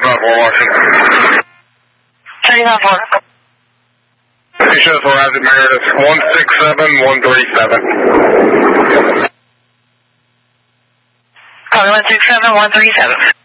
Washington. 39-4. Station authorized at Meredith 167137. Copy 167137.